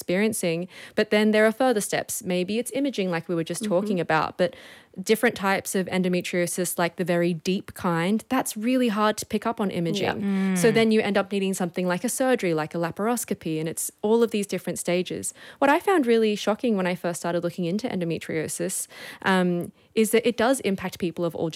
experiencing. But then there are further steps. Maybe it's imaging like we were just talking about, but different types of endometriosis, like the very deep kind, that's really hard to pick up on imaging. So then you end up needing something like a surgery, like a laparoscopy, and it's all of these different stages. What I found really shocking when I first started looking into endometriosis is that it does impact people of all